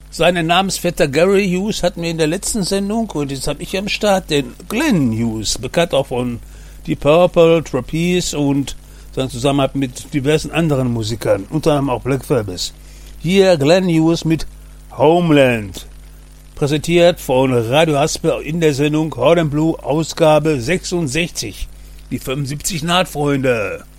Seinen Namensvetter Gary Hughes hatten wir in der letzten Sendung und jetzt habe ich am Start den Glenn Hughes, bekannt auch von Deep Purple, Trapeze und seinen Zusammenhang mit diversen anderen Musikern, unter anderem auch Black Sabbath. Hier Glenn Hughes mit Homeland, präsentiert von Radio Haspe in der Sendung Hard and Blue Ausgabe 66, die 75 naht, Freunde.